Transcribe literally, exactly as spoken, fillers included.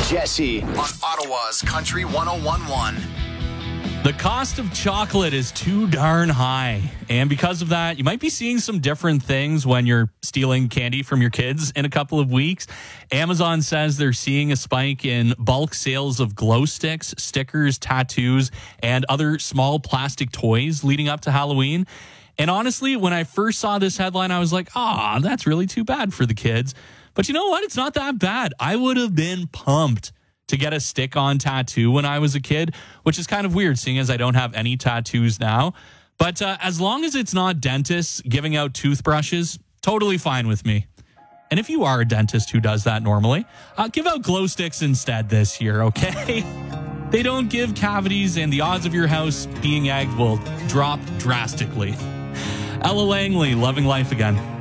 Jesse on Ottawa's Country one oh one point one. The cost of chocolate is too darn high. And because of that, you might be seeing some different things when you're stealing candy from your kids in a couple of weeks. Amazon says they're seeing a spike in bulk sales of glow sticks, stickers, tattoos, and other small plastic toys leading up to Halloween. And honestly, when I first saw this headline, I was like, ah, that's really too bad for the kids. But you know what? It's not that bad. I would have been pumped to get a stick-on tattoo when I was a kid, which is kind of weird seeing as I don't have any tattoos now. But uh, as long as it's not dentists giving out toothbrushes, totally fine with me. And if you are a dentist who does that normally, uh, give out glow sticks instead this year, okay? They don't give cavities, and the odds of your house being egged will drop drastically. Ella Langley, Loving Life Again.